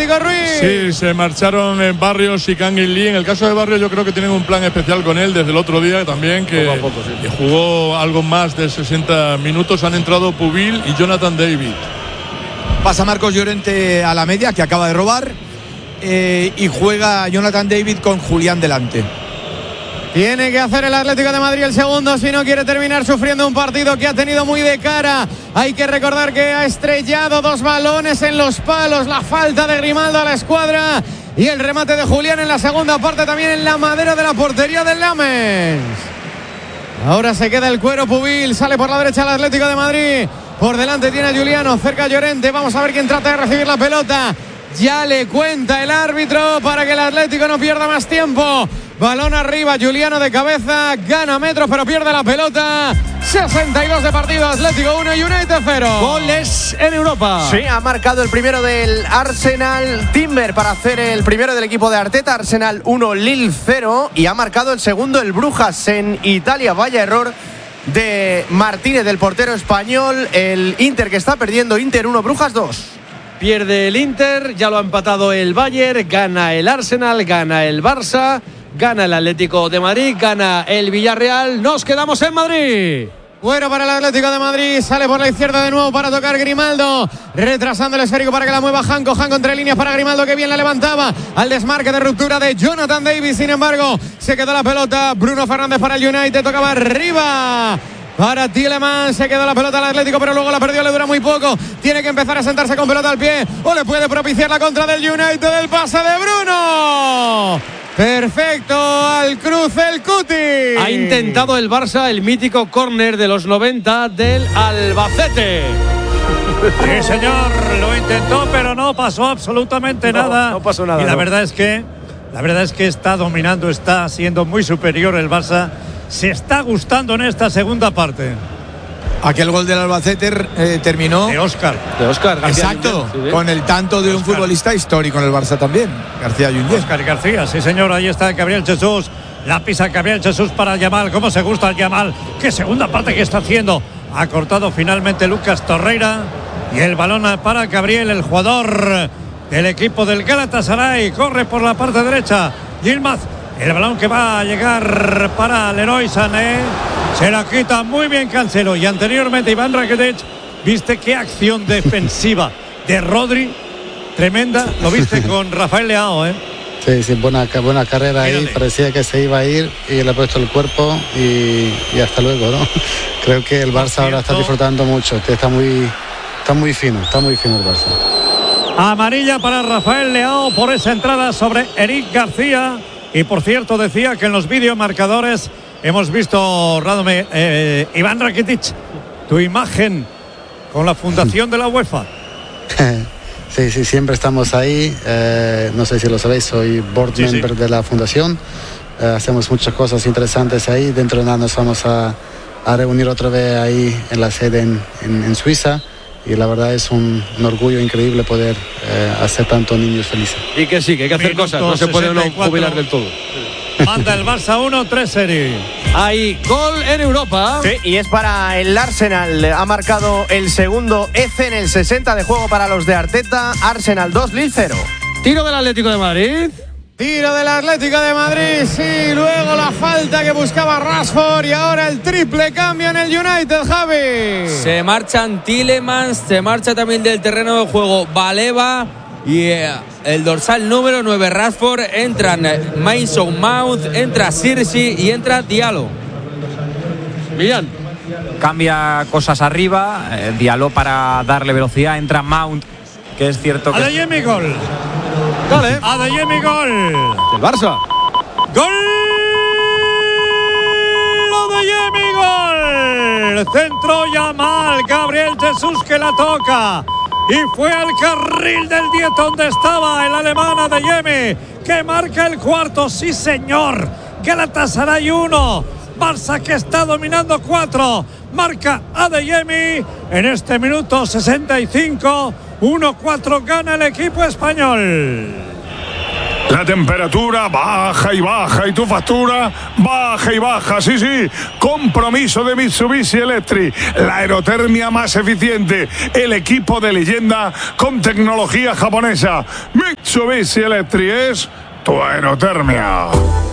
Atlético, Ruiz. Sí, se marcharon en Barrios y Kang In Lee. En el caso de Barrios yo creo que tienen un plan especial con él desde el otro día también, que poco a poco, sí, jugó algo más de 60 minutos. Han entrado Pubil y Jonathan David. Pasa Marcos Llorente a la media, que acaba de robar, y juega Jonathan David con Julián delante. Tiene que hacer el Atlético de Madrid el segundo si no quiere terminar sufriendo un partido que ha tenido muy de cara. Hay que recordar que ha estrellado 2 balones en los palos, la falta de Grimaldo a la escuadra y el remate de Julián en la segunda parte también en la madera de la portería del Lamens. Ahora se queda el cuero Pubil, sale por la derecha el Atlético de Madrid. Por delante tiene a Juliano, cerca a Llorente. Vamos a ver quién trata de recibir la pelota. Ya le cuenta el árbitro para que el Atlético no pierda más tiempo. Balón arriba, Juliano de cabeza, gana metros pero pierde la pelota. 62 de partido, Atlético 1, United 0. Goles en Europa. Sí, ha marcado el primero del Arsenal, Timber, para hacer el primero del equipo de Arteta. Arsenal 1, Lille 0. Y ha marcado el segundo el Brujas en Italia. Vaya error de Martínez, del portero español. El Inter que está perdiendo, Inter 1, Brujas 2. Pierde el Inter, ya lo ha empatado el Bayern, gana el Arsenal, gana el Barça, gana el Atlético de Madrid, gana el Villarreal. Nos quedamos en Madrid. Bueno para el Atlético de Madrid, sale por la izquierda de nuevo para tocar Grimaldo, retrasando el esférico para que la mueva Janko entre líneas para Grimaldo, que bien la levantaba al desmarque de ruptura de Jonathan Davis. Sin embargo, se quedó la pelota, Bruno Fernández para el United, tocaba arriba para Tielemans, se quedó la pelota al Atlético, pero luego la perdió, le dura muy poco. Tiene que empezar a sentarse con pelota al pie, o le puede propiciar la contra del United, el pase de Bruno. Perfecto, al cruce el Cuti. Ha intentado el Barça el mítico córner de los 90 del Albacete. Sí, señor, lo intentó, pero no pasó absolutamente nada. No pasó nada. Y la verdad es que está dominando, está siendo muy superior el Barça. Se está gustando en esta segunda parte. Aquel gol del Albacete terminó De Óscar. Exacto, con el tanto de un futbolista histórico en el Barça también, García Yunyé. Óscar García, sí señor, ahí está Gabriel Jesús. La pisa Gabriel Jesús para Yamal. ¿Cómo se gusta el Yamal? Qué segunda parte que está haciendo. Ha cortado finalmente Lucas Torreira. Y el balón para Gabriel, el jugador del equipo del Galatasaray. Corre por la parte derecha. Yilmaz. El balón que va a llegar para Leroy Sané. Se la quita muy bien Cancelo. Y anteriormente Iván Rakitic. ¿Viste qué acción defensiva de Rodri? Tremenda. Lo viste con Rafael Leao, ¿eh? Sí, buena carrera ahí. Parecía que se iba a ir y le ha puesto el cuerpo y hasta luego, ¿no? Creo que el Barça ahora está disfrutando mucho. Está muy fino el Barça. Amarilla para Rafael Leao por esa entrada sobre Eric García. Y por cierto, decía que en los videomarcadores hemos visto, Radome, Iván Rakitic, tu imagen con la fundación de la UEFA. Sí, siempre estamos ahí. No sé si lo sabéis, soy board member de la fundación. Hacemos muchas cosas interesantes ahí. Dentro de nada nos vamos a reunir otra vez ahí en la sede en Suiza. Y la verdad es un orgullo increíble poder hacer tantos niños felices. Y que sí, que hay que hacer cosas, no se puede uno jubilar del todo. Manda el Barça 1-3 serie. Hay gol en Europa. Sí, y es para el Arsenal. Ha marcado el segundo Eze en el 60 de juego para los de Arteta. Arsenal 2, Lille 0. Tiro del Atlético de Madrid. Tiro del Atlético de Madrid, sí, luego la falta que buscaba Rashford y ahora el triple cambio en el United, Javi. Se marchan Tielemans, se marcha también del terreno de juego Baleba y el dorsal número 9 Rashford, entran Mason Mount, entra Sirsi y entra Diallo. Millán. Cambia cosas arriba, Diallo para darle velocidad, entra Mount, que es cierto que... Adeyemi, gol. Dale. Adeyemi, gol. El Barça. Gol. Adeyemi, gol. Centro Yamal. Gabriel Jesús que la toca. Y fue al carril del 10 donde estaba el alemán Adeyemi, que marca el cuarto. Sí, señor. Galatasaray 1. Barça que está dominando 4. Marca Adeyemi en este minuto 65. 1-4 gana el equipo español. La temperatura baja y tu factura baja y baja. Sí, compromiso de Mitsubishi Electric, la aerotermia más eficiente, el equipo de leyenda con tecnología japonesa. Mitsubishi. Mitsubishi Electric es tu aerotermia.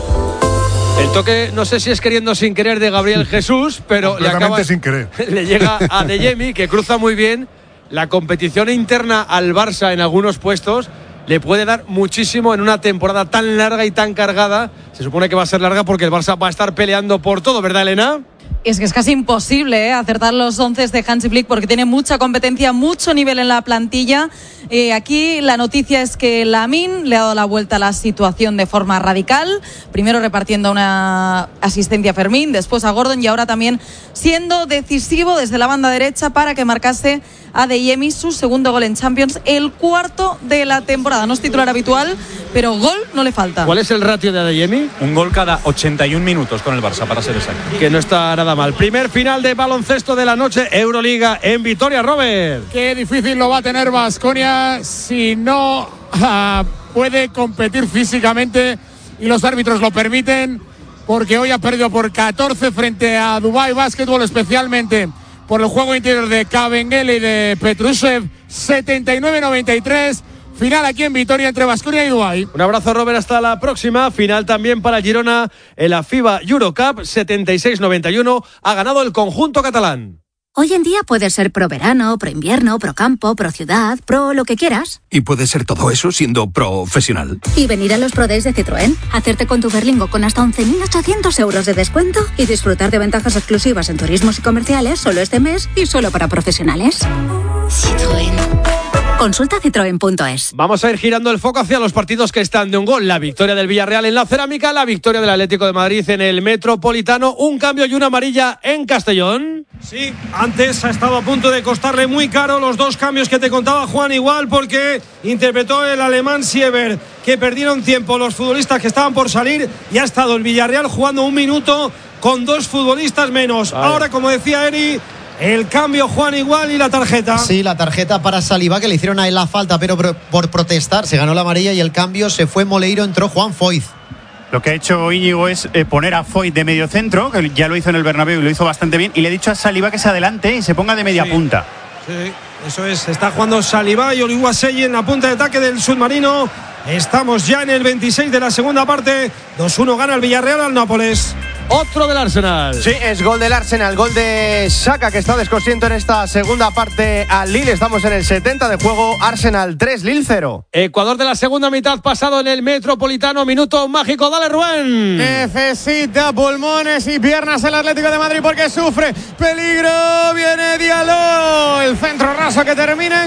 El toque, no sé si es queriendo o sin querer de Gabriel Jesús, pero sin querer. Le llega a Adeyemi, que cruza muy bien. La competición interna al Barça en algunos puestos le puede dar muchísimo en una temporada tan larga y tan cargada. Se supone que va a ser larga porque el Barça va a estar peleando por todo, ¿verdad, Elena? Es que es casi imposible acertar los 11 de Hansi Flick porque tiene mucha competencia, mucho nivel en la plantilla. Aquí la noticia es que Lamine le ha dado la vuelta a la situación de forma radical. Primero repartiendo una asistencia a Fermín, después a Gordon y ahora también siendo decisivo desde la banda derecha para que marcase Adeyemi su segundo gol en Champions, el cuarto de la temporada. No es titular habitual, pero gol no le falta. ¿Cuál es el ratio de Adeyemi? Un gol cada 81 minutos con el Barça, para ser exacto. Que no está nada mal. Primer final de baloncesto de la noche, Euroliga en Vitoria, Robert. Qué difícil lo va a tener Baskonia si no puede competir físicamente y los árbitros lo permiten, porque hoy ha perdido por 14 frente a Dubai Basketball, especialmente por el juego interior de Kabengele y de Petrusev. 79-93. Final aquí en Vitoria entre Baskonia y Dubái. Un abrazo, Robert, hasta la próxima. Final también para Girona en la FIBA Eurocup. 76-91 ha ganado el conjunto catalán. Hoy en día puedes ser pro verano, pro invierno, pro campo, pro ciudad, pro lo que quieras. Y puedes ser todo eso siendo profesional. Y venir a los Pro Days de Citroën, hacerte con tu Berlingo con hasta 11.800 euros de descuento y disfrutar de ventajas exclusivas en turismos y comerciales solo este mes y solo para profesionales. Citroën. Consulta citroen.es. Vamos a ir girando el foco hacia los partidos que están de un gol. La victoria del Villarreal en la Cerámica, la victoria del Atlético de Madrid en el Metropolitano, un cambio y una amarilla en Castellón. Sí, antes ha estado a punto de costarle muy caro los dos cambios que te contaba Juan, igual porque interpretó el alemán Sieber, que perdieron tiempo los futbolistas que estaban por salir, y ha estado el Villarreal jugando un minuto con dos futbolistas menos. Vale. Ahora, como decía Eri, el cambio, Juan, igual, y la tarjeta. Sí, la tarjeta para Saliba, que le hicieron a él la falta, pero por protestar se ganó la amarilla, y el cambio se fue Moleiro, entró Juan Foyth. Lo que ha hecho Íñigo es poner a Foyth de medio centro, que ya lo hizo en el Bernabéu y lo hizo bastante bien, y le ha dicho a Saliba que se adelante y se ponga de media punta. Sí, eso es, está jugando Saliba y Oluwaseyi en la punta de ataque del submarino. Estamos ya en el 26 de la segunda parte. 2-1 gana el Villarreal al Nápoles. Otro del Arsenal. Sí, es gol del Arsenal, gol de Xhaka, que está descosiendo en esta segunda parte al Lille. Estamos en el 70 de juego. Arsenal 3, Lille 0. Ecuador de la segunda mitad pasado en el Metropolitano. Minuto mágico, dale, Rubén. Necesita pulmones y piernas el Atlético de Madrid porque sufre peligro. Viene Diallo, el centro raso que termina en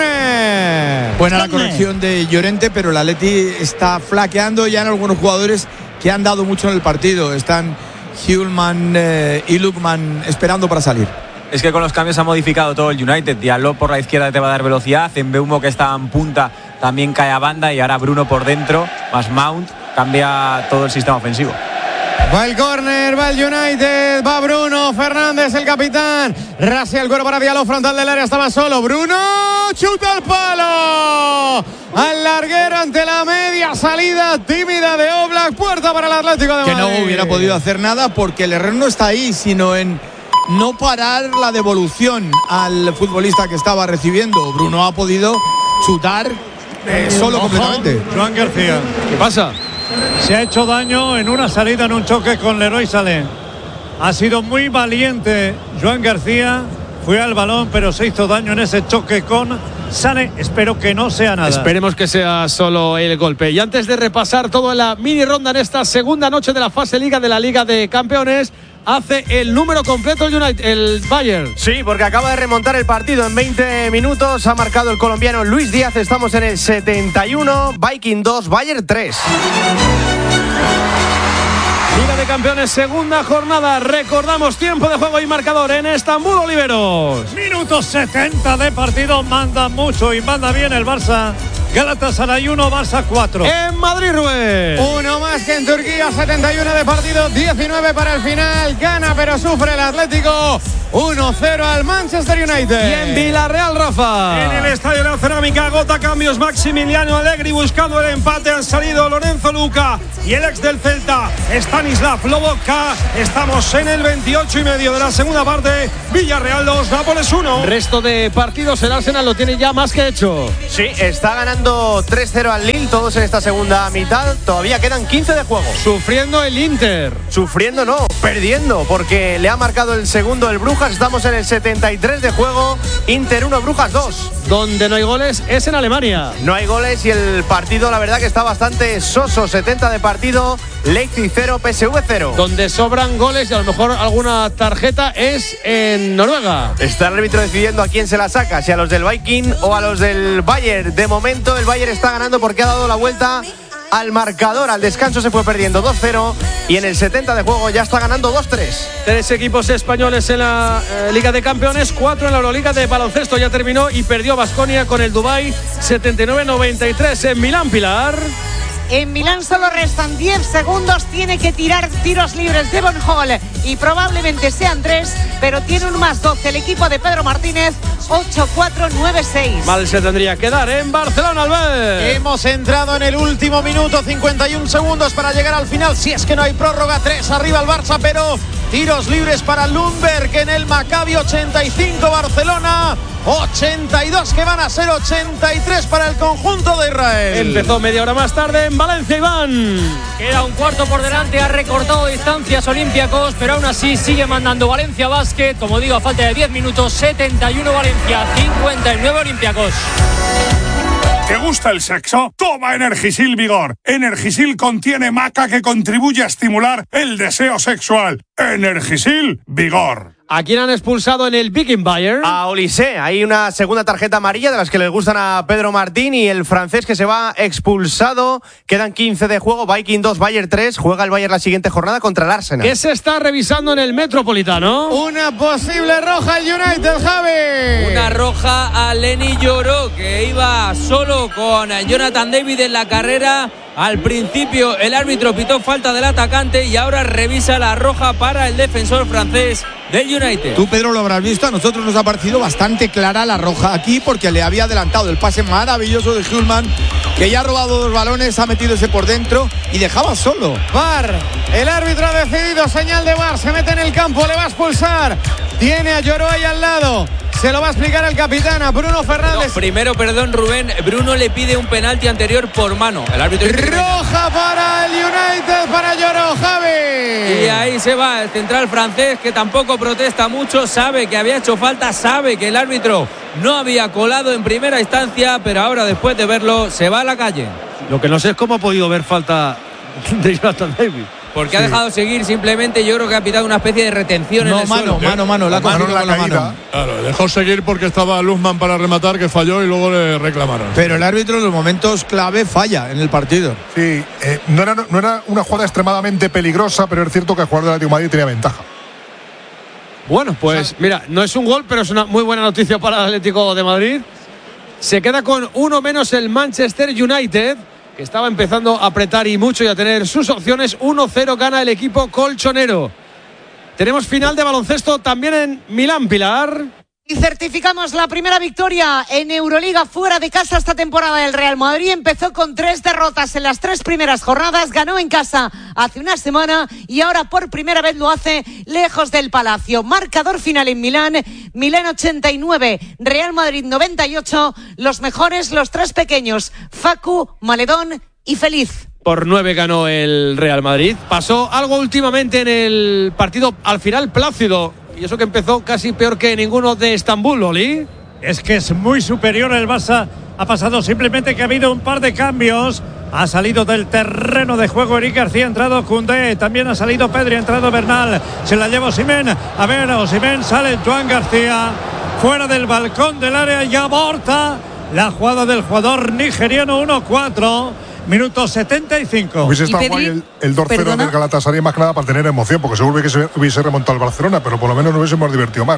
córner. Buena la corrección de Llorente, pero el Atleti está flaqueando ya en algunos jugadores que han dado mucho en el partido. Están Hjulman y Lukman esperando para salir. Es que con los cambios ha modificado todo el United. Diallo por la izquierda te va a dar velocidad, Mbeumo, que está en punta, también cae a banda, y ahora Bruno por dentro, más Mount, cambia todo el sistema ofensivo. Va el córner, va el United, va Bruno Fernández, el capitán. Rasia el cuero para Diallo, frontal del área, estaba solo. Bruno, chuta al palo. Al larguero ante la media salida tímida de Oblak. Puerta para el Atlético de Madrid. Que no hubiera podido hacer nada porque el error no está ahí, sino en no parar la devolución al futbolista que estaba recibiendo. Bruno ha podido chutar solo completamente. Joan García. ¿Qué pasa? Se ha hecho daño en una salida, en un choque con Leroy Sané. Ha sido muy valiente Joan García, fue al balón, pero se hizo daño en ese choque con Sané. Espero que no sea nada. Esperemos que sea solo el golpe. Y antes de repasar todo en la mini ronda en esta segunda noche de la fase Liga de la Liga de Campeones, hace el número completo el United, el Bayern. Sí, porque acaba de remontar el partido en 20 minutos. Ha marcado el colombiano Luis Díaz. Estamos en el 71. Viking 2, Bayern 3. Liga de Campeones, segunda jornada. Recordamos tiempo de juego y marcador en Estambul, Oliveros. Minuto 70 de partido. Manda mucho y manda bien el Barça. Galatasaray 1, Barça 4. En Madrid, Rubén. Uno más que en Turquía, 71 de partido, 19 para el final. Gana pero sufre el Atlético 1-0 al Manchester United. Y en Villarreal, Rafa. En el Estadio de la Cerámica, agota cambios Maximiliano Allegri buscando el empate. Han salido Lorenzo Luca y el ex del Celta, Stanislav Lobotka. Estamos en el 28,5 de la segunda parte. Villarreal 2, Nápoles 1. Resto de partidos, el Arsenal lo tiene ya más que hecho. Sí, está ganando 3-0 al Lille, todos en esta segunda mitad. Todavía quedan 15 de juego. Sufriendo el Inter. Sufriendo no, perdiendo, porque le ha marcado el segundo el Brujas. Estamos en el 73 de juego. Inter 1, Brujas 2. Donde no hay goles es en Alemania. No hay goles y el partido la verdad que está bastante soso. 70 de partido, Leipzig 0, PSV 0. Donde sobran goles y a lo mejor alguna tarjeta es en Noruega. Está el árbitro decidiendo a quién se la saca, si a los del Viking o a los del Bayern. De momento el Bayern está ganando porque ha dado la vuelta al marcador. Al descanso se fue perdiendo 2-0 y en el 70 de juego ya está ganando 2-3. 3 equipos españoles en la Liga de Campeones, 4 en la Euroliga de baloncesto. Ya terminó y perdió Baskonia con el Dubái 79-93 en Milán, Pilar. En Milán solo restan 10 segundos, tiene que tirar tiros libres Devon Hall y probablemente sean 3, pero tiene un más 12 el equipo de Pedro Martínez, 8-4-9-6. Mal se tendría que dar en Barcelona, Albert. Hemos entrado en el último minuto, 51 segundos para llegar al final, si es que no hay prórroga. 3 arriba el Barça, pero tiros libres para Lundberg en el Maccabi. 85 Barcelona, 82 que van a ser 83 para el conjunto de Israel. Empezó media hora más tarde en Valencia, Iván. Queda un cuarto por delante, ha recortado distancias Olympiacos, pero aún así sigue mandando Valencia Basket. Como digo, a falta de 10 minutos, 71 Valencia, 59 Olympiacos. ¿Te gusta el sexo? Toma Energisil Vigor. Energisil contiene maca que contribuye a estimular el deseo sexual. Energisil Vigor. ¿A quién han expulsado en el Viking Bayern? A Olise. Hay una segunda tarjeta amarilla de las que les gustan a Pedro Martín y el francés que se va expulsado. Quedan 15 de juego. Viking 2, Bayern 3. Juega el Bayern la siguiente jornada contra el Arsenal. ¿Qué se está revisando en el Metropolitano? Una posible roja al United, Javi. Una roja a Lenny Lloró, que iba solo con Jonathan David en la carrera. Al principio el árbitro pitó falta del atacante y ahora revisa la roja para el defensor francés del United. Tú, Pedro, lo habrás visto. A nosotros nos ha parecido bastante clara la roja aquí porque le había adelantado el pase maravilloso de Hülman, que ya ha robado 2 balones, ha metido ese por dentro y dejaba solo. VAR, el árbitro ha decidido, señal de VAR, se mete en el campo, le va a expulsar. Tiene a Lloró ahí al lado. Se lo va a explicar el capitán, a Bruno Fernández. No, primero, perdón, Rubén. Bruno le pide un penalti anterior por mano. El árbitro roja para el United, para Lloró, Javi. Y ahí se va el central francés, que tampoco protesta mucho. Sabe que había hecho falta, sabe que el árbitro no había colado en primera instancia, pero ahora, después de verlo, se va a la calle. Lo que no sé es cómo ha podido ver falta de Jonathan David. Porque ha dejado seguir, simplemente yo creo que ha pitado una especie de retención en el suelo. Mano, la ha cogido con la mano. Claro, dejó seguir porque estaba Luzman para rematar, que falló y luego le reclamaron. Pero el árbitro en los momentos clave falla en el partido. Sí, no era una jugada extremadamente peligrosa, pero es cierto que el jugador del Atlético de Madrid tenía ventaja. Bueno, pues mira, no es un gol, pero es una muy buena noticia para el Atlético de Madrid. Se queda con uno menos el Manchester United, que estaba empezando a apretar y mucho y a tener sus opciones. 1-0 gana el equipo colchonero. Tenemos final de baloncesto también en Milán, Pilar. Y certificamos la primera victoria en Euroliga fuera de casa esta temporada del Real Madrid. Empezó con 3 derrotas en las 3 primeras jornadas, ganó en casa hace una semana y ahora por primera vez lo hace lejos del Palacio. Marcador final en Milán, Milán 89, Real Madrid 98, los mejores, los 3 pequeños, Facu, Maledón y Feliz. Por 9 ganó el Real Madrid. Pasó algo últimamente en el partido, al final plácido. Y eso que empezó casi peor que ninguno de Estambul, Oli. Es que es muy superior el Barça. Ha pasado simplemente que ha habido un par de cambios. Ha salido del terreno de juego Eric García, ha entrado Koundé, también ha salido Pedri, ha entrado Bernal. Se la lleva Osimhen. A ver, Osimhen sale Joan García. Fuera del balcón del área y aborta la jugada del jugador nigeriano. 1-4. Minuto 75. Hubiese estado guay el 2-0 del Galatasaray, más que nada para tener emoción, porque seguro que se hubiese remontado el Barcelona, pero por lo menos nos hubiésemos divertido más.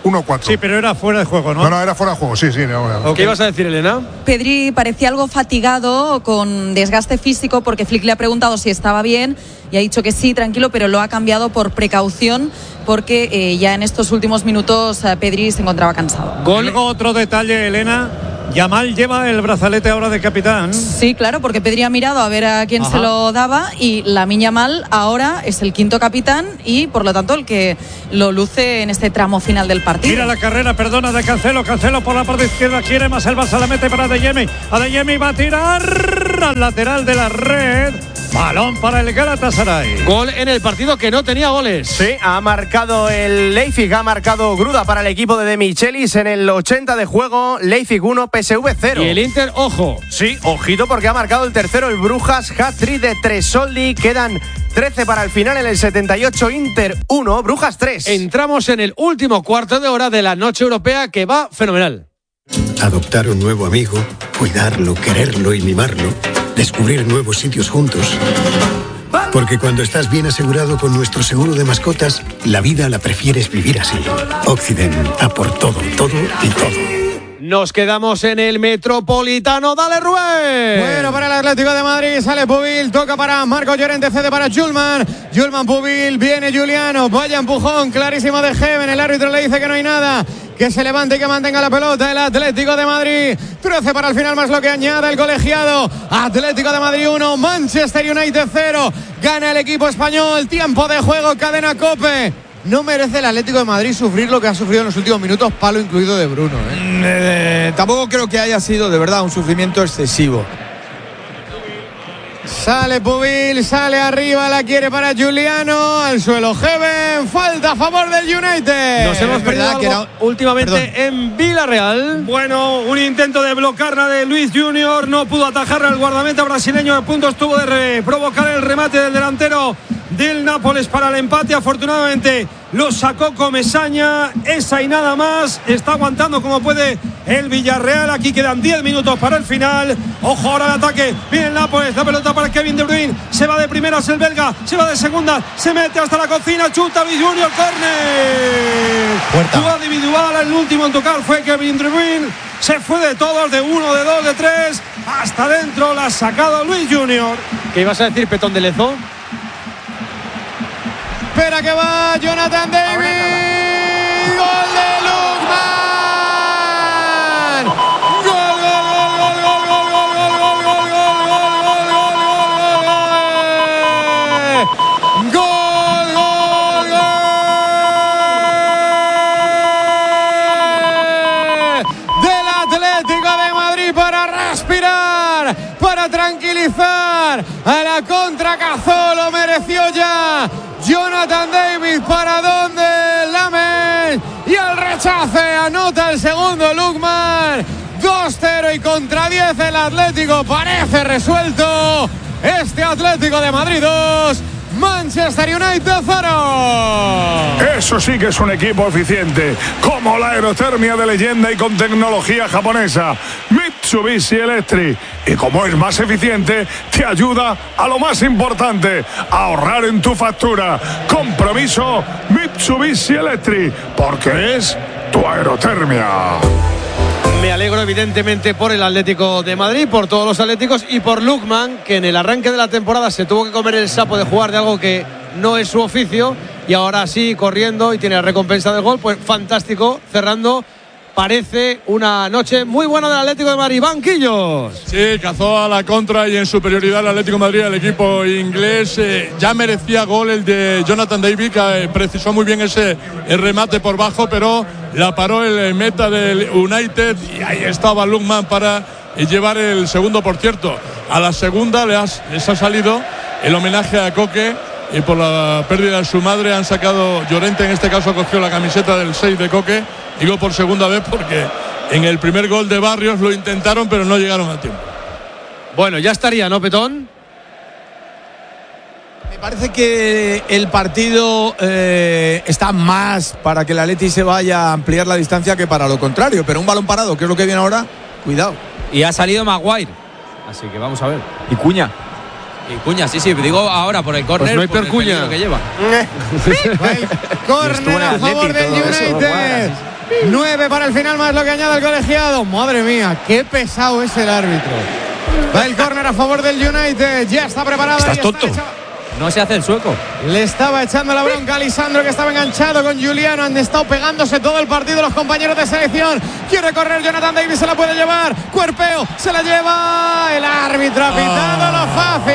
1-4. Sí, pero era fuera de juego, ¿no? No, era fuera de juego, sí. No. ¿Qué ibas a decir, Elena? Pedri parecía algo fatigado, con desgaste físico, porque Flick le ha preguntado si estaba bien y ha dicho que sí, tranquilo, pero lo ha cambiado por precaución, porque ya en estos últimos minutos Pedri se encontraba cansado. Luego otro detalle, Elena. Yamal lleva el brazalete ahora de capitán. Sí, claro, porque Pedri ha mirado a ver a quién se lo daba y Lamine Yamal ahora es el quinto capitán y por lo tanto el que lo luce en este tramo final del partido. Mira la carrera, perdona, de Cancelo por la parte izquierda, quiere más el Barça, la mete para Adeyemi. Adeyemi va a tirar al lateral de la red. Balón para el Galatasaray. Gol en el partido que no tenía goles. Sí, ha marcado el Leipzig, ha marcado Gruda para el equipo de Michelis en el 80 de juego. Leipzig 1, PSV 0. Y el Inter, ojo. Sí, ojito porque ha marcado el tercero el Brujas, hat-trick de Tresoldi. Quedan 13 para el final en el 78, Inter 1, Brujas 3. Entramos en el último cuarto de hora de la noche europea que va fenomenal. Adoptar un nuevo amigo, cuidarlo, quererlo y mimarlo. Descubrir nuevos sitios juntos. Porque cuando estás bien asegurado con nuestro seguro de mascotas, la vida la prefieres vivir así. Occident, a por todo y todo. Nos quedamos en el Metropolitano. ¡Dale, Rubén! Bueno, para el Atlético de Madrid sale Pubil, toca para Marco Llorente, cede para Julman. Pubil, viene Juliano, vaya empujón clarísimo de Heaven. El árbitro le dice que no hay nada, que se levante y que mantenga la pelota el Atlético de Madrid. 13 para el final, más lo que añade el colegiado. Atlético de Madrid 1, Manchester United 0. Gana el equipo español. Tiempo de juego, cadena COPE. No merece el Atlético de Madrid sufrir lo que ha sufrido en los últimos minutos, palo incluido de Bruno. Tampoco creo que haya sido de verdad un sufrimiento excesivo. Sale Pubil, sale arriba, la quiere para Juliano, al suelo Heaven, falta a favor del United. Nos hemos perdido algo últimamente en Villarreal. Bueno, un intento de blocarla de Luis Junior, no pudo atajarla el guardameta brasileño, a punto estuvo de provocar el remate del delantero del Nápoles para el empate. Afortunadamente lo sacó Comesaña, esa y nada más. Está aguantando como puede el Villarreal. Aquí quedan 10 minutos para el final. Ojo ahora el ataque, viene el Nápoles, la pelota para Kevin De Bruyne, se va de primeras el belga, se va de segunda, se mete hasta la cocina, chuta Luis Junior, córner. Jugada individual, el último en tocar fue Kevin De Bruyne. Se fue de todos, de 1, de 2, de 3, hasta dentro la ha sacado Luis Junior. ¿Qué ibas a decir, Petón de Lezo? Espera que va Jonathan David. Gol de Lukman. Del Atlético de Madrid para respirar, para tranquilizar. A la contra Cazó, lo mereció ya. Jonathan David, ¿para dónde? Lamen y el rechace, anota el segundo Lukman. 2-0 y contra 10 el Atlético, parece resuelto. Este Atlético de Madrid 2, Manchester United 0. Eso sí que es un equipo eficiente, como la aerotermia de leyenda y con tecnología japonesa, Mitsubishi Electric. Y como es más eficiente, te ayuda a lo más importante, a ahorrar en tu factura. Compromiso Mitsubishi Electric, porque es tu aerotermia. Me alegro evidentemente por el Atlético de Madrid, por todos los atléticos y por Lukman, que en el arranque de la temporada se tuvo que comer el sapo de jugar de algo que no es su oficio y ahora sí, corriendo y tiene la recompensa del gol. Pues fantástico, cerrando. Parece una noche muy buena del Atlético de Madrid. Banquillos. Sí, cazó a la contra y en superioridad el Atlético de Madrid, el equipo inglés. Ya merecía gol el de Jonathan David, que precisó muy bien ese remate por bajo, pero la paró el meta del United y ahí estaba Lukman para llevar el segundo. Por cierto, a la segunda les ha salido el homenaje a Coque. Y por la pérdida de su madre han sacado, Llorente en este caso cogió la camiseta del 6 de Coque, digo por segunda vez porque en el primer gol de Barrios lo intentaron pero no llegaron a tiempo. Bueno, ya estaría, ¿no, Petón? Me parece que el partido está más para que el Atleti se vaya a ampliar la distancia que para lo contrario, pero un balón parado, que es lo que viene ahora, cuidado. Y ha salido Maguire, así que vamos a ver. Y Cuña. Y Cuña, sí, digo ahora por el córner, pues no hay por el Cuña que lleva. Córner a favor del United. 9 para el final, más lo que añade el colegiado. Madre mía, qué pesado es el árbitro. Va el córner a favor del United. Ya está preparado. ¿Estás tonto? No se hace el sueco. Le estaba echando la bronca a Lisandro, que estaba enganchado con Juliano. Han estado pegándose todo el partido los compañeros de selección. Quiere correr Jonathan David, se la puede llevar. Cuerpeo, se la lleva. El árbitro ha pitado lo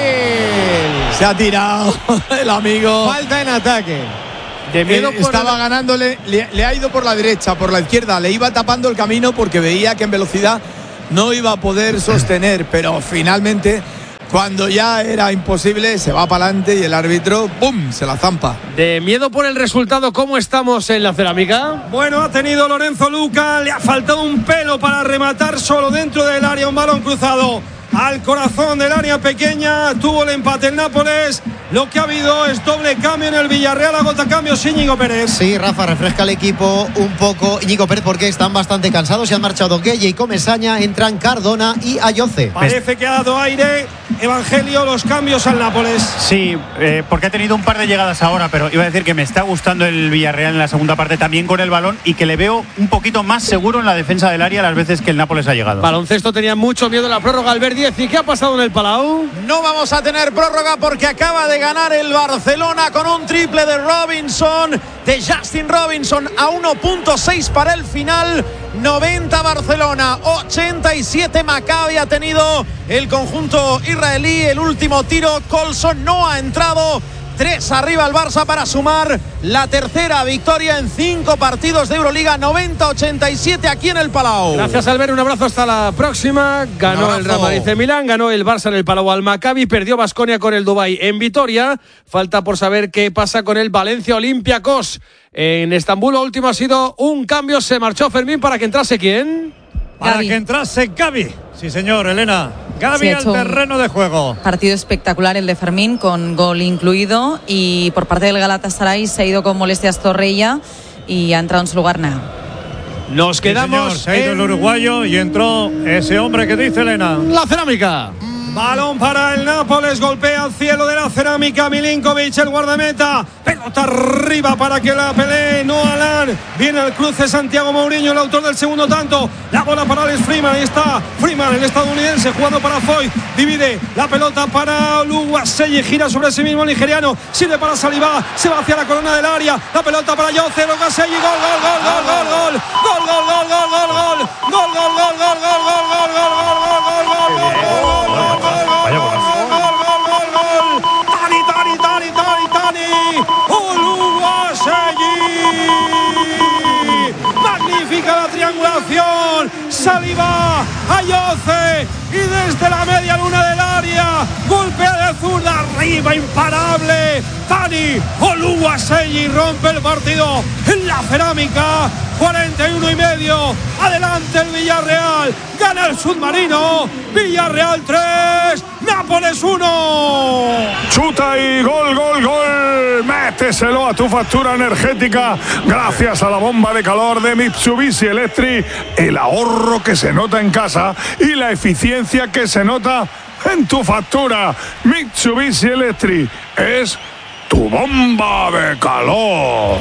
fácil. Se ha tirado el amigo. Falta en ataque. De miedo estaba ganándole, le ha ido por la derecha, por la izquierda. Le iba tapando el camino porque veía que en velocidad no iba a poder sostener. Pero finalmente, cuando ya era imposible, se va para adelante y el árbitro, ¡pum!, se la zampa. De miedo por el resultado, ¿cómo estamos en la cerámica? Bueno, ha tenido Lorenzo Luca, le ha faltado un pelo para rematar solo dentro del área, un balón cruzado al corazón del área pequeña. Tuvo el empate el Nápoles. Lo que ha habido es doble cambio en el Villarreal. Agota cambios Íñigo Pérez. Sí, Rafa, refresca el equipo un poco Íñigo Pérez porque están bastante cansados. Se han marchado Gueye y Comesaña. Entran Cardona y Ayoce. Parece que ha dado aire Evangelio los cambios al Nápoles. Sí, porque ha tenido un par de llegadas ahora, pero iba a decir que me está gustando el Villarreal en la segunda parte también con el balón y que le veo un poquito más seguro en la defensa del área las veces que el Nápoles ha llegado. Baloncesto tenía mucho miedo en la prórroga. Albert Díez, ¿y qué ha pasado en el Palau? No vamos a tener prórroga porque acaba de ganar el Barcelona con un triple de Robinson, de Justin Robinson, a 1.6 para el final. 90 Barcelona, 87 Maccabi ha tenido el conjunto israelí. El último tiro, Colson no ha entrado. 3 arriba el Barça para sumar la tercera victoria en 5 partidos de Euroliga. 90-87 aquí en el Palau. Gracias, Albert, un abrazo, hasta la próxima. Ganó el Real Madrid en Milán, ganó el Barça en el Palau al Maccabi, perdió Baskonia con el Dubái en Vitoria. Falta por saber qué pasa con el Valencia Olympiacos en Estambul. Lo último ha sido un cambio, se marchó Fermín para que entrase ¿quién? Para que entrase Gavi. Sí, señor, Elena. Gavi al terreno de juego. Partido espectacular el de Fermín, con gol incluido. Y por parte del Galatasaray se ha ido con molestias Torreira y ha entrado en su lugar Nea. Nos quedamos. Sí, señor, se ha ido el uruguayo y entró ese hombre que dice Elena. La cerámica. Balón para el Nápoles, golpea al cielo de la cerámica Milinkovic, el guardameta. Pelota arriba para que la pelee Noah Lang. Viene el cruce Santiago Mourinho, el autor del segundo tanto. La bola para Alex Freeman, ahí está Freeman, el estadounidense, jugando para Foy. Divide la pelota para Oluwaseyi, gira sobre sí mismo el nigeriano. Sirve para Saliba, se va hacia la corona del área. La pelota para Jose Oluwaseyi, gol, gol, gol, gol, gol, gol. Gol, gol, gol, gol, gol, gol. Gol, gol, gol, gol, gol, gol, gol, gol, gol, gol, gol, gol. Vaya golazo. Tani Oluwaseyi. Magnífica la triangulación. Saliba, Ayoce y desde la media luna del área golpea de zurda arriba, imparable. Tani Oluwaseyi rompe el partido en la cerámica. 41,5. Adelante el Villarreal. Gana el submarino. Villarreal 3, Nápoles 1. Chuta y gol, gol, gol. Méteselo a tu factura energética gracias a la bomba de calor de Mitsubishi Electric. El ahorro que se nota en casa y la eficiencia que se nota en tu factura. Mitsubishi Electric es tu bomba de calor.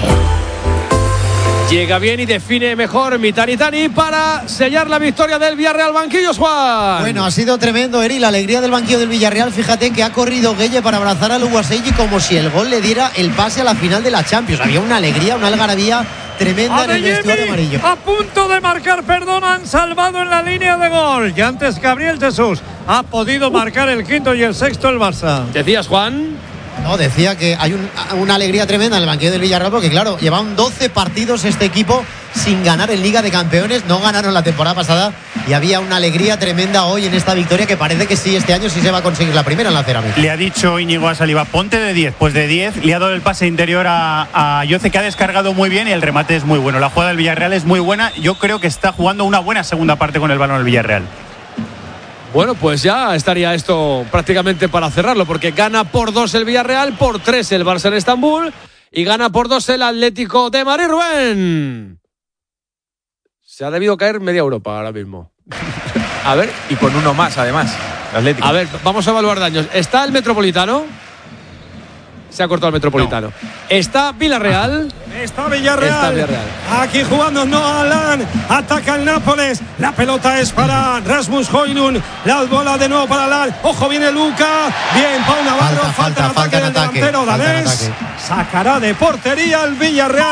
Llega bien y define mejor Mkhitaryan para sellar la victoria del Villarreal. Banquillos, Juan. Bueno, ha sido tremendo, Eri, la alegría del banquillo del Villarreal. Fíjate que ha corrido Gueye para abrazar a Oluwaseyi como si el gol le diera el pase a la final de la Champions. Había una alegría, una algarabía tremenda en el vestuario amarillo. A punto de marcar, perdón, han salvado en la línea de gol. Y antes Gabriel Jesús ha podido marcar el quinto y el sexto el Barça. ¿Decías, Juan? No, decía que hay una alegría tremenda en el banquillo del Villarreal porque, claro, llevan 12 partidos este equipo sin ganar en Liga de Campeones. No ganaron la temporada pasada y había una alegría tremenda hoy en esta victoria que parece que sí, este año sí se va a conseguir la primera en la cerámica. Le ha dicho Íñigo a Saliba, ponte de 10. Pues de 10 le ha dado el pase interior a Ayoce, que ha descargado muy bien y el remate es muy bueno. La jugada del Villarreal es muy buena. Yo creo que está jugando una buena segunda parte con el balón el Villarreal. Bueno, pues ya estaría esto prácticamente para cerrarlo, porque gana por 2 el Villarreal, por 3 el Barça en Estambul y gana por 2 el Atlético de Madrid. Rubén. Se ha debido caer media Europa ahora mismo. A ver, y con uno más además, el Atlético. A ver, vamos a evaluar daños. ¿Está el Metropolitano? Se ha cortado el Metropolitano. No. ¿Está Villarreal? Está Villarreal. Aquí jugando Noah Lang. Ataca el Nápoles. La pelota es para Rasmus Højlund. La bola de nuevo para Lang. Ojo, viene Luka. Bien, Pau Navarro. Falta en ataque del delantero danés. Sacará de portería el Villarreal,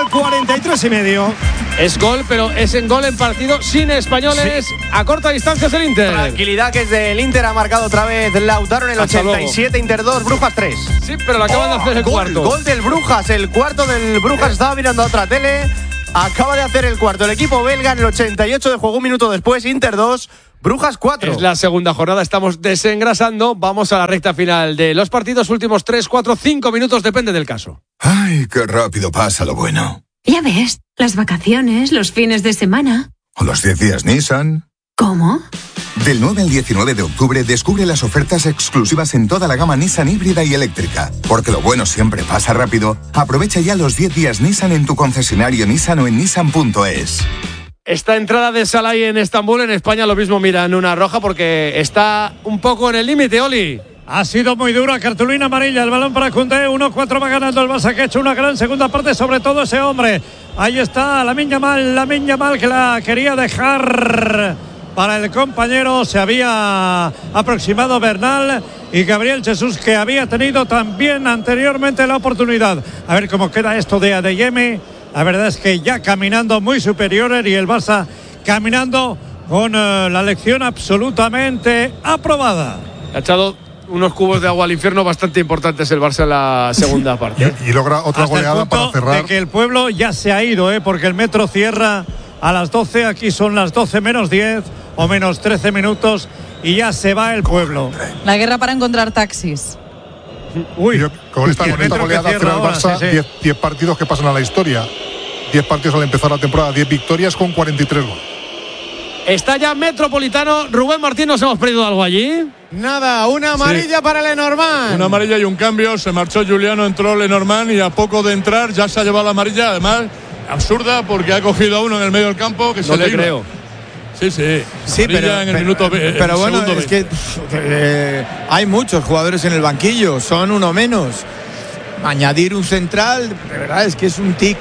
43,5. Es gol, pero es en gol en partido sin españoles. Sí. A corta distancia del Inter. Tranquilidad, que es del Inter. Ha marcado otra vez Lautaro en el 87. Inter 2, Brujas 3. Sí, pero lo acaban de hacer el cuarto. Gol del Brujas. El cuarto del Brujas. Estaba mirando a otra tele. Acaba de hacer el cuarto. El equipo belga en el 88 de juego. Un minuto después. Inter 2, Brujas 4. Es la segunda jornada. Estamos desengrasando. Vamos a la recta final de los partidos. Últimos 3, 4, 5 minutos. Depende del caso. Ay, qué rápido pasa lo bueno. Ya ves, las vacaciones, los fines de semana. O los 10 días Nissan. ¿Cómo? Del 9 al 19 de octubre descubre las ofertas exclusivas en toda la gama Nissan híbrida y eléctrica. Porque lo bueno siempre pasa rápido. Aprovecha ya los 10 días Nissan en tu concesionario Nissan o en nissan.es. Esta entrada de Salai en Estambul, en España, lo mismo miran una roja porque está un poco en el límite, Oli. Ha sido muy dura, cartulina amarilla, el balón para Koundé, 1-4 va ganando el Barça, que ha hecho una gran segunda parte, sobre todo ese hombre. Ahí está Lamine Yamal que la quería dejar para el compañero, se había aproximado Bernal y Gabriel Jesús, que había tenido también anteriormente la oportunidad. A ver cómo queda esto de Adeyemi. La verdad es que ya caminando muy superiores y el Barça caminando con la lección absolutamente aprobada. Ha echado unos cubos de agua al infierno bastante importantes el Barça en la segunda parte. Y logra otra hasta goleada para cerrar. De que el pueblo ya se ha ido, porque el metro cierra a las 12, aquí son las 12 menos 10 o menos 13 minutos y ya se va el pueblo. La guerra para encontrar taxis. Uy, con esta goleada hace el Barça 10 partidos que pasan a la historia. 10 partidos al empezar la temporada, 10 victorias con 43 goles. Está ya Metropolitano. Rubén Martín, ¿nos hemos perdido algo allí? Nada, una amarilla para Lenormand. Una amarilla y un cambio. Se marchó Juliano, entró Lenormand y a poco de entrar ya se ha llevado la amarilla. Además, absurda porque ha cogido a uno en el medio del campo que no se le creo. Sí, pero en el minuto pero bueno, es que hay muchos jugadores en el banquillo, son uno menos. Añadir un central, de verdad es que es un tic.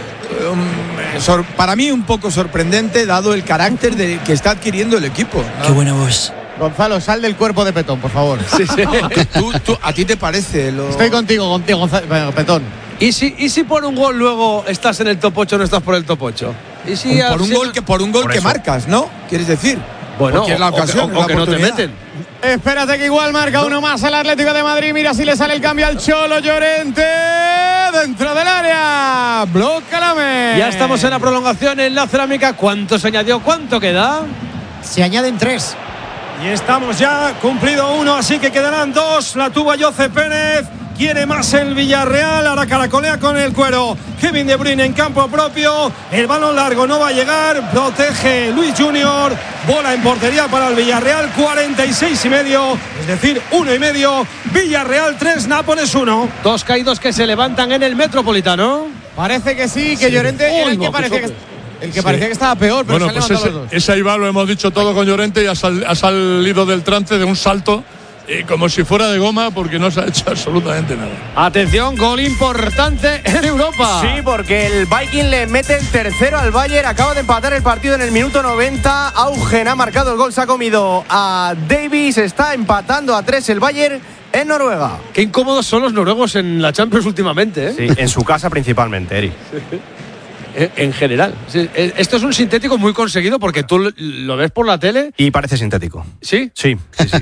Para mí un poco sorprendente dado el carácter que está adquiriendo el equipo, ¿no? Qué buena voz. Gonzalo, sal del cuerpo de Petón, por favor. Sí. ¿A ti te parece? Estoy contigo, Petón. ¿Y si por un gol luego estás en el top 8 o no estás por el top 8? ¿Y si por un gol que marcas, ¿no? ¿Quieres decir? Bueno, es la ocasión, o que no te meten. Espérate que igual marca uno más el Atlético de Madrid. Mira si le sale el cambio al Cholo Llorente. Dentro del área. Bloca la meta. Ya estamos en la prolongación en la Cerámica. ¿Cuánto se añadió? ¿Cuánto queda? Se añaden 3. Y estamos ya cumplido 1, así que quedarán 2. La tuvo Jose Pérez. Quiere más el Villarreal, ahora caracolea con el cuero. Kevin De Bruyne en campo propio. El balón largo no va a llegar. Protege Luis Junior. Bola en portería para el Villarreal. 46,5. Es decir, 1,5. Villarreal 3, Nápoles 1. Dos caídos que se levantan en el Metropolitano. Parece que sí, que Llorente era el que parecía que estaba peor, pero bueno, se han pues levantado los dos. ese ahí va, lo hemos dicho todo con Llorente y ha salido del trance de un salto. Como si fuera de goma porque no se ha hecho absolutamente nada. Atención, gol importante en Europa. Sí, porque el Viking le mete el tercero al Bayern. Acaba de empatar el partido en el minuto 90. Augen ha marcado el gol, se ha comido a Davis. Está empatando a 3 el Bayern en Noruega. Qué incómodos son los noruegos en la Champions últimamente, Sí, en su casa principalmente, Eric. En general. Esto es un sintético muy conseguido porque tú lo ves por la tele. Y parece sintético. ¿Sí? Sí.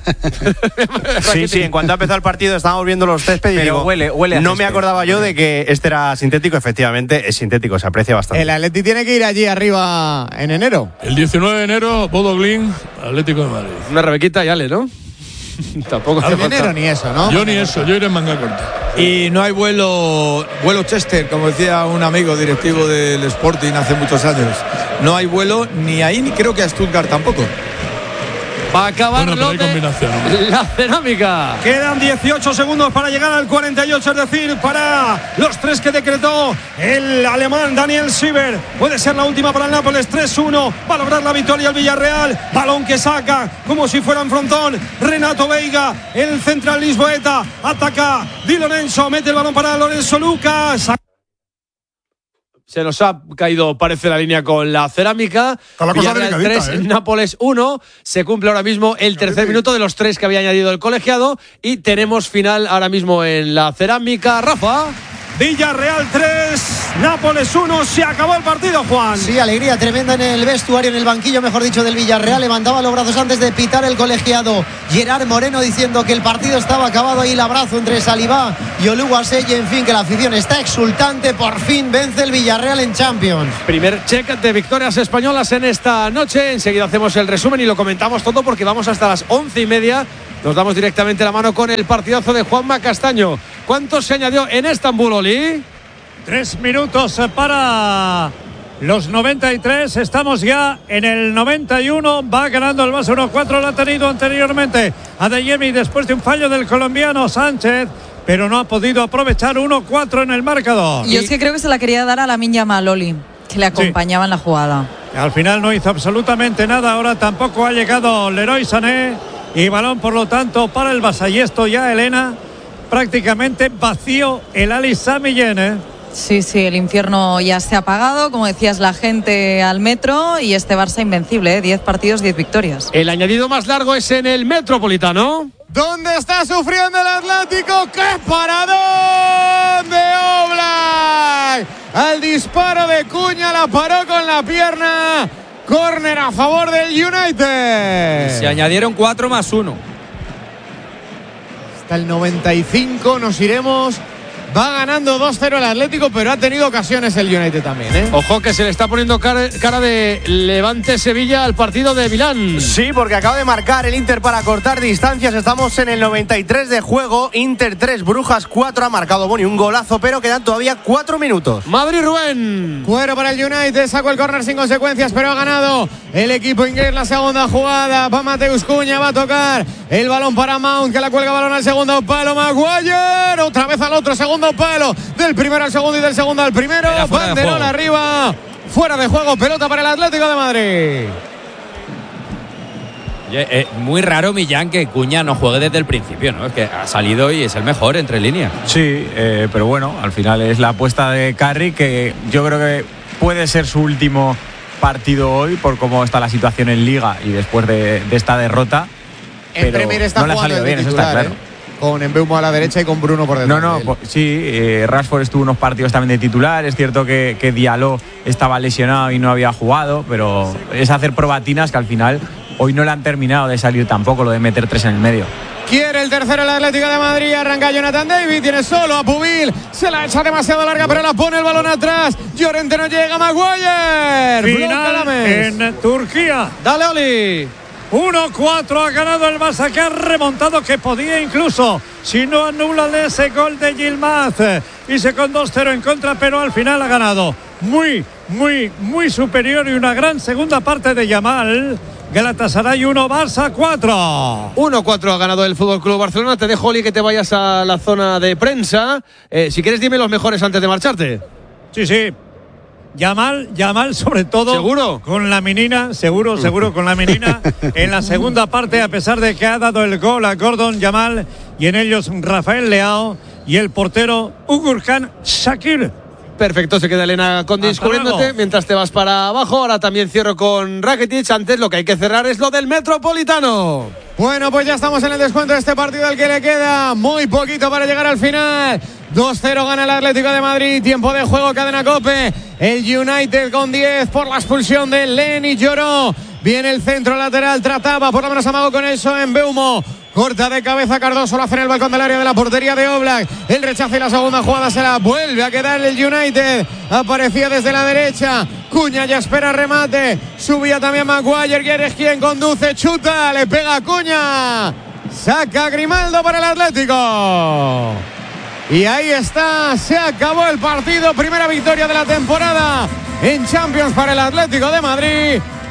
Sí, en cuanto ha empezado el partido estábamos viendo los césped y digo, huele a no césped. me acordaba yo de que este era sintético. Efectivamente, es sintético, se aprecia bastante. El Atleti tiene que ir allí arriba en enero. El 19 de enero, Bodo Glimt, Atlético de Madrid. Una rebequita y ale, ¿no? Tampoco hace En enero ni eso, ¿no? Yo ni eso, yo iré en manga corta. Y no hay vuelo Chester, como decía un amigo directivo del Sporting hace muchos años. No hay vuelo ni ahí, ni creo que a Stuttgart tampoco. Va a acabar Bueno, pero hay combinación. la Cerámica. Quedan 18 segundos para llegar al 48, es decir, para los 3 que decretó el alemán Daniel Sieber. Puede ser la última para el Nápoles, 3-1. Va a lograr la victoria el Villarreal. Balón que saca como si fuera en frontón. Renato Veiga, el central lisboeta. Ataca Di Lorenzo, mete el balón para Lorenzo Lucas. Se nos ha caído, parece, la línea con la Cerámica. Villarreal 3, Nápoles 1. Se cumple ahora mismo el tercer minuto de los 3 que había añadido el colegiado. Y tenemos final ahora mismo en la Cerámica. Rafa. Villarreal 3, Nápoles 1, se acabó el partido, Juan. Sí, alegría tremenda en el vestuario, en el banquillo, mejor dicho, del Villarreal. Levantaba los brazos antes de pitar el colegiado Gerard Moreno, diciendo que el partido estaba acabado. Ahí el abrazo entre Salivá y Oluwaseye. En fin, que la afición está exultante. Por fin vence el Villarreal en Champions. Primer check de victorias españolas en esta noche. Enseguida hacemos el resumen y lo comentamos todo porque vamos hasta las 11:30. Nos damos directamente la mano con el partidazo de Juanma Castaño. ¿Cuánto se añadió en Estambul, Oli? 3 minutos para los 93. Estamos ya en el 91. Va ganando el Barça 1-4. Lo ha tenido anteriormente Adeyemi después de un fallo del colombiano Sánchez, pero no ha podido aprovechar. 1-4 en el marcador. Yo es que creo que se la quería dar a Lamine Yamal, Oli, que le acompañaba en la jugada. Al final no hizo absolutamente nada. Ahora tampoco ha llegado Leroy Sané. Y balón, por lo tanto, para el Barça. Y esto ya, Elena, prácticamente vacío el Ali Sami Yen. Sí, el infierno ya se ha apagado. Como decías, la gente al metro. Y este Barça invencible, 10 partidos, 10 victorias. El añadido más largo es en el Metropolitano. ¿Dónde está sufriendo el Atlético? ¡Qué paradón de Oblak! Al disparo de Cuña, la paró con la pierna. Córner a favor del United. Se añadieron 4 más 1. Hasta el 95 nos iremos. Va ganando 2-0 el Atlético, pero ha tenido ocasiones el United también, ¿eh? Ojo que se le está poniendo cara de Levante Sevilla al partido de Milán. Sí, porque acaba de marcar el Inter para cortar distancias. Estamos en el 93 de juego. Inter 3, Brujas 4. Ha marcado Boni un golazo, pero quedan todavía 4 minutos. Madrid, Rubén. Cuero para el United. Sacó el córner sin consecuencias, pero ha ganado el equipo inglés la segunda jugada. Va Mateus Cuña, va a tocar el balón para Mount, que la cuelga balón al segundo palo. Maguire, otra vez al otro segundo palo, del primero al segundo y del segundo al primero. Banderol arriba, fuera de juego, pelota para el Atlético de Madrid. Muy raro, Millán, que Cuña no juegue desde el principio, ¿no? Es que ha salido y es el mejor entre líneas. Sí, pero bueno, al final es la apuesta de Carrick, que yo creo que puede ser su último partido hoy por cómo está la situación en Liga y después de esta derrota. En Premier está no le ha jugando salido bien, titular, eso está claro. Con Mbeumo a la derecha y con Bruno por detrás. Sí, Rashford estuvo unos partidos también de titular. Es cierto que Diallo estaba lesionado y no había jugado, pero es hacer probatinas que al final hoy no le han terminado de salir tampoco, lo de meter 3 en el medio. Quiere el tercero el Atlético de Madrid. Arranca Jonathan David. Tiene solo a Pubil. Se la echa demasiado larga, pero la pone el balón atrás. Llorente no llega. Maguire. Final en Turquía. Dale, Oli. 1-4 ha ganado el Barça, que ha remontado, que podía incluso, si no anulan ese gol de Yilmaz, y se con 2-0 en contra, pero al final ha ganado muy superior, y una gran segunda parte de Yamal. Galatasaray 1, Barça 4. 1-4 ha ganado el Fútbol Club Barcelona. Te dejo, Oli, que te vayas a la zona de prensa. Si quieres, dime los mejores antes de marcharte. Sí. Yamal sobre todo. ¿Seguro? Con la menina, seguro con la menina. En la segunda parte, a pesar de que ha dado el gol a Gordon Yamal, y en ellos Rafael Leao y el portero Ugurkan Shakir. Perfecto, se queda Elena con descubriéndote mientras te vas para abajo. Ahora también cierro con Rakitic. Antes lo que hay que cerrar es lo del Metropolitano. Bueno, pues ya estamos en el descuento de este partido, al que le queda muy poquito para llegar al final. 2-0 gana el Atlético de Madrid. Tiempo de juego, cadena COPE. El United con 10 por la expulsión de Leni Lloró. Viene el centro lateral, trataba por lo menos amago con eso en Mbeumo. Corta de cabeza Cardoso, lo hace en el balcón del área de la portería de Oblak. El rechazo y la segunda jugada se la vuelve a quedar el United. Aparecía desde la derecha. Cuña ya espera remate. Subía también Maguire, que eres quien conduce. Chuta, le pega a Cuña. Saca Grimaldo para el Atlético. Y ahí está, se acabó el partido. Primera victoria de la temporada en Champions para el Atlético de Madrid.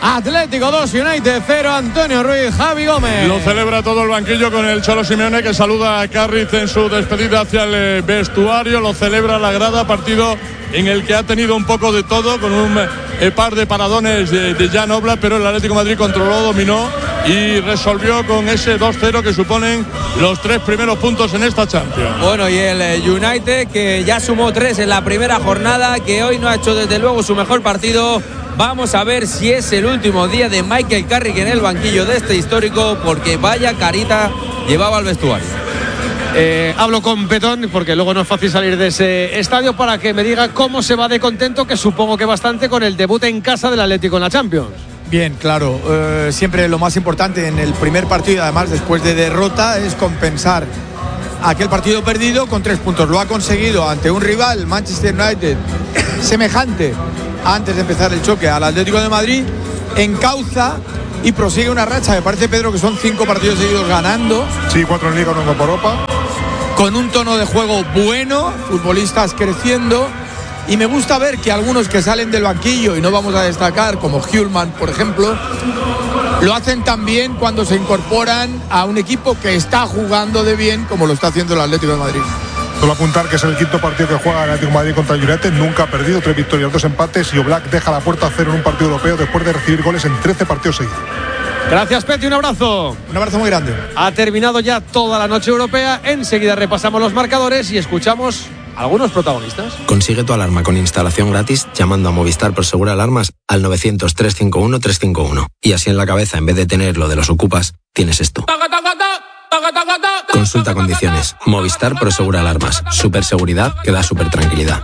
Atlético 2, United 0. Antonio Ruiz, Javi Gómez. Lo celebra todo el banquillo con el Cholo Simeone, que saluda a Carriz en su despedida hacia el vestuario. Lo celebra la grada, partido en el que ha tenido un poco de todo, con un par de paradones de Jan Oblak, pero el Atlético de Madrid controló, dominó y resolvió con ese 2-0 que suponen los 3 primeros puntos en esta Champions. Bueno, y el United, que ya sumó 3 en la primera jornada, que hoy no ha hecho desde luego su mejor partido. Vamos a ver si es el último día de Michael Carrick en el banquillo de este histórico, porque vaya carita llevaba al vestuario. Hablo con Petón, porque luego no es fácil salir de ese estadio, para que me diga cómo se va de contento, que supongo que bastante, con el debut en casa del Atlético en la Champions. Bien, claro. Siempre lo más importante en el primer partido, además después de derrota, es compensar aquel partido perdido con 3 puntos. Lo ha conseguido ante un rival, Manchester United, semejante antes de empezar el choque al Atlético de Madrid. Encauza y prosigue una racha. Me parece, Pedro, que son 5 partidos seguidos ganando. Sí, 4 en Liga, 1 en Copa Europa. Con un tono de juego bueno, futbolistas creciendo. Y me gusta ver que algunos que salen del banquillo, y no vamos a destacar, como Hjulman, por ejemplo, lo hacen también cuando se incorporan a un equipo que está jugando de bien, como lo está haciendo el Atlético de Madrid. Solo apuntar que es el 5º partido que juega el Atlético de Madrid contra el United. Nunca ha perdido, 3 victorias, 2 empates, y Oblak deja la puerta a 0 en un partido europeo después de recibir goles en 13 partidos seguidos. Gracias, Peti, un abrazo. Un abrazo muy grande. Ha terminado ya toda la noche europea. Enseguida repasamos los marcadores y escuchamos algunos protagonistas. Consigue tu alarma con instalación gratis llamando a Movistar Prosegur Alarmas al 900-351-351. Y así en la cabeza, en vez de tener lo de los ocupas, tienes esto. Consulta condiciones. Movistar Prosegur Alarmas. Superseguridad que da super tranquilidad.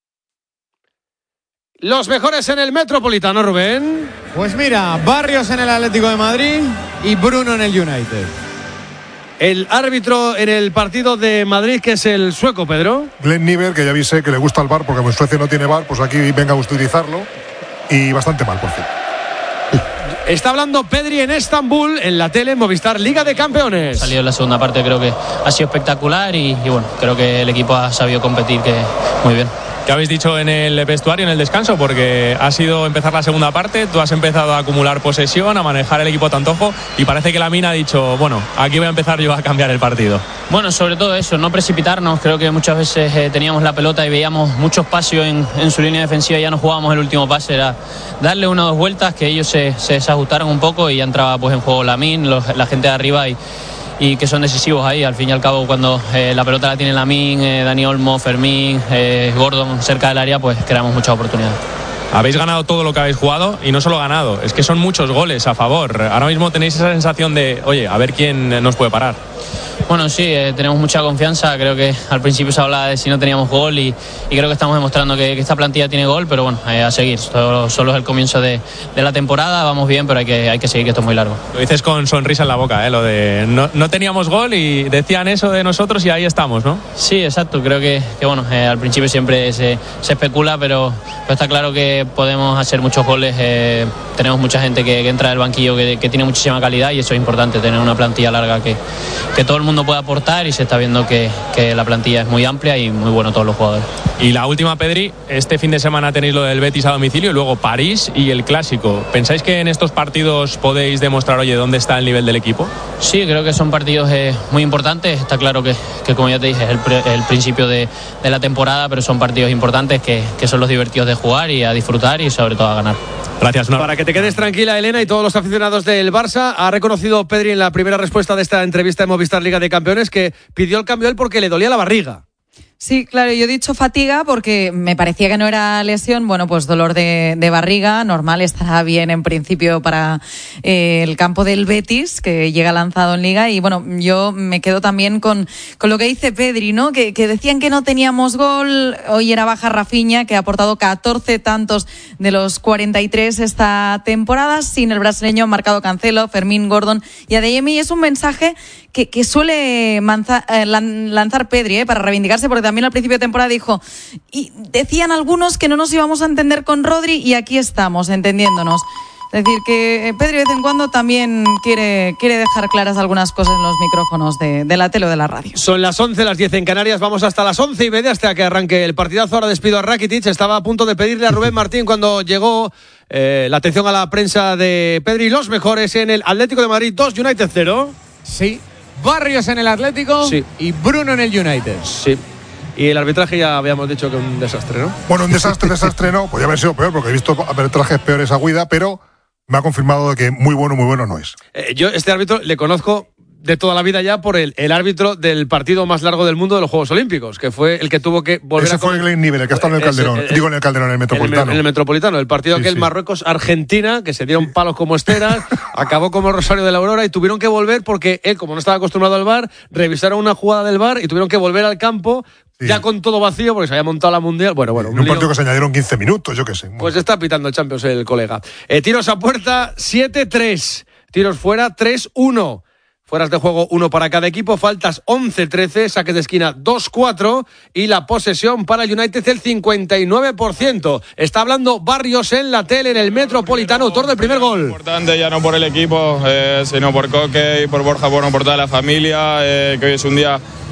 Los mejores en el Metropolitano, Rubén. Pues mira, Barrios en el Atlético de Madrid y Bruno en el United. El árbitro en el partido de Madrid, que es el sueco, Pedro. Glenn Niver, que ya avisé que le gusta el VAR, porque en Suecia no tiene VAR, pues aquí venga a utilizarlo. Y bastante mal, por cierto. Está hablando Pedri en Estambul, en la tele, en Movistar Liga de Campeones. Salido en la segunda parte, creo que ha sido espectacular y bueno, creo que el equipo ha sabido competir muy bien. ¿Qué habéis dicho en el vestuario, en el descanso? Porque ha sido empezar la segunda parte, tú has empezado a acumular posesión, a manejar el equipo a tu antojo, y parece que Lamine ha dicho, bueno, aquí voy a empezar yo a cambiar el partido. Bueno, sobre todo eso, no precipitarnos. Creo que muchas veces teníamos la pelota y veíamos mucho espacio en su línea defensiva y ya no jugábamos el último pase. Era darle 1 o 2 vueltas, que ellos se desajustaron un poco y ya entraba pues en juego Lamine, la gente de arriba y que son decisivos ahí. Al fin y al cabo, cuando la pelota la tiene Lamine, Dani Olmo, Fermín, Gordon cerca del área, pues creamos muchas oportunidades. Habéis ganado todo lo que habéis jugado y no solo ganado, es que son muchos goles a favor. Ahora mismo tenéis esa sensación de, oye, a ver quién nos puede parar. Bueno, sí, tenemos mucha confianza. Creo que al principio se hablaba de si no teníamos gol y creo que estamos demostrando que esta plantilla tiene gol, pero bueno, a seguir. Solo es el comienzo de la temporada, vamos bien, pero hay que seguir, que esto es muy largo. Lo dices con sonrisa en la boca, lo de no teníamos gol y decían eso de nosotros y ahí estamos, ¿no? Sí, exacto. Creo que bueno, al principio siempre se especula, pero está claro que podemos hacer muchos goles. Tenemos mucha gente que entra del banquillo que tiene muchísima calidad y eso es importante, tener una plantilla larga que todo el mundo puede aportar, y se está viendo que la plantilla es muy amplia y muy bueno todos los jugadores. Y la última, Pedri, este fin de semana tenéis lo del Betis a domicilio y luego París y el Clásico. ¿Pensáis que en estos partidos podéis demostrar, oye, dónde está el nivel del equipo? Sí, creo que son partidos muy importantes. Está claro que como ya te dije, es el principio de la temporada, pero son partidos importantes que son los divertidos de jugar y a disfrutar y sobre todo a ganar. Gracias. Para que te quedes tranquila, Elena, y todos los aficionados del Barça, ha reconocido Pedri en la primera respuesta de esta entrevista en Movistar Liga de Campeones que pidió el cambio él porque le dolía la barriga. Sí, claro, yo he dicho fatiga porque me parecía que no era lesión. Bueno, pues dolor de barriga, normal, estará bien en principio para el campo del Betis, que llega lanzado en Liga. Y bueno, yo me quedo también con lo que dice Pedri, ¿no? Que decían que no teníamos gol. Hoy era baja Rafinha, que ha aportado 14 tantos de los 43 esta temporada. Sin el brasileño han marcado Cancelo, Fermín, Gordon y Adeyemi. Es un mensaje que suele lanzar Pedri, para reivindicarse, porque también al principio de temporada dijo, y decían algunos que no nos íbamos a entender con Rodri, y aquí estamos entendiéndonos. Es decir, que Pedri de vez en cuando también quiere dejar claras algunas cosas en los micrófonos de la tele o de la radio. Son las 11, las 10 en Canarias. Vamos hasta las 11:30, hasta que arranque el partidazo. Ahora despido a Rakitic. Estaba a punto de pedirle a Rubén Martín cuando llegó La atención a la prensa de Pedri, los mejores en el Atlético de Madrid 2, United 0. Sí. Barrios en el Atlético y Bruno en el United. Sí. Y el arbitraje ya habíamos dicho que un desastre, ¿no? Bueno, un desastre no, podría haber sido peor, porque he visto arbitrajes peores a Guida, pero me ha confirmado de que muy bueno no es. Yo este árbitro le conozco de toda la vida ya por el árbitro del partido más largo del mundo de los Juegos Olímpicos, que fue el que tuvo que volver Ese fue el nivel, el que ha estado en el Calderón. Digo en el Calderón, en el Metropolitano. En el Metropolitano, el partido aquel Marruecos-Argentina, que se dieron palos como esteras, acabó como el Rosario de la Aurora y tuvieron que volver porque él, como no estaba acostumbrado al VAR, revisaron una jugada del VAR y tuvieron que volver al campo ya con todo vacío porque se había montado la Mundial. Bueno. En un partido que se añadieron 15 minutos, yo qué sé. Pues está pitando el Champions el colega. Tiros a puerta 7-3, tiros fuera 3-1. Fueras de juego 1 para cada equipo, faltas 11-13, saques de esquina 2-4 y la posesión para el United el 59%. Está hablando Barrios en la tele en el Metropolitano, autor del primer gol. Importante ya no por el equipo, sino por Coque y por Borja, por toda la familia, que hoy es un día